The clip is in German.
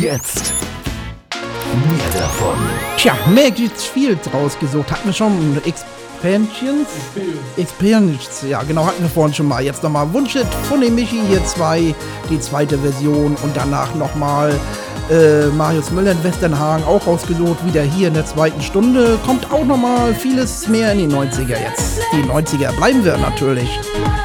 Jetzt mehr davon. Tja, Magic Fields rausgesucht. Hatten wir schon Experience, ja genau, hatten wir vorhin schon mal. Jetzt nochmal Wunschhit von dem Michi, hier die zweite Version und danach nochmal Marius Müller in Westernhagen, auch rausgesucht, wieder hier in der zweiten Stunde. Kommt auch nochmal vieles mehr in die 90er jetzt. Die 90er bleiben wir natürlich.